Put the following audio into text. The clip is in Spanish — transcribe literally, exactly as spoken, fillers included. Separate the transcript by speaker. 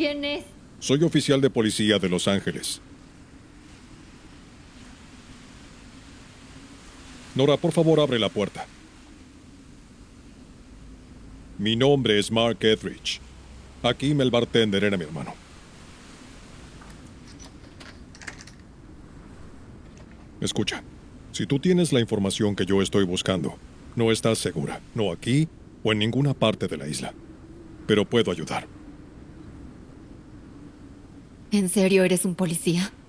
Speaker 1: ¿Quién es?
Speaker 2: Soy oficial de policía de Los Ángeles. Nora, por favor, abre la puerta. Mi nombre es Mark Etheridge. Akim, el bartender, era mi hermano. Escucha, si tú tienes la información que yo estoy buscando, no estás segura, no aquí o en ninguna parte de la isla. Pero puedo ayudar.
Speaker 1: ¿En serio eres un policía?